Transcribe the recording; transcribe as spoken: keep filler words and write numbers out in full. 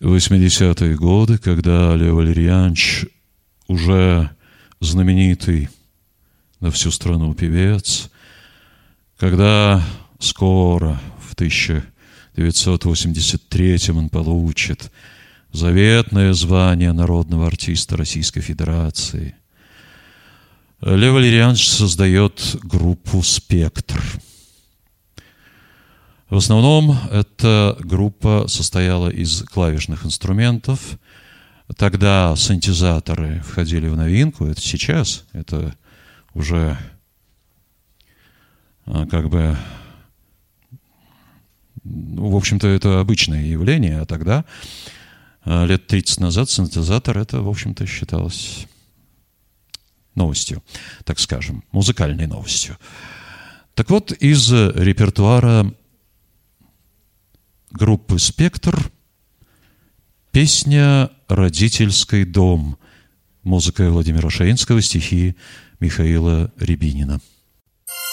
восьмидесятые годы, когда Лев Валерьянович, уже знаменитый на всю страну певец, когда скоро, в тысяча девятьсот восемьдесят третьем, он получит заветное звание народного артиста Российской Федерации, Лев Валерьянович создает группу «Спектр». В основном эта группа состояла из клавишных инструментов. Тогда синтезаторы входили в новинку, это сейчас, это уже как бы, ну, в общем-то, это обычное явление, а тогда, лет тридцать назад, синтезатор, это, в общем-то, считалось новостью, так скажем, музыкальной новостью. Так вот, из репертуара группы «Спектр» песня «Родительский дом», музыка Владимира Шаинского, стихи Михаила Рябинина.